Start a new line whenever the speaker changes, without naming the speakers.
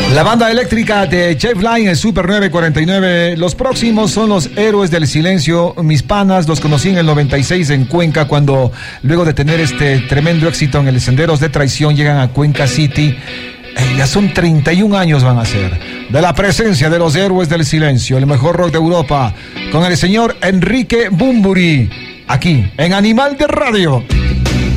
La banda eléctrica de Jeff Lynne, el Super 949. Los próximos son los Héroes del Silencio. Mis panas, los conocí en el 96 en Cuenca, cuando luego de tener este tremendo éxito en el Senderos de Traición llegan a Cuenca City. Ya son 31 años van a ser de la presencia de los Héroes del Silencio, el mejor rock de Europa, con el señor Enrique Bunbury, aquí en Animal de Radio.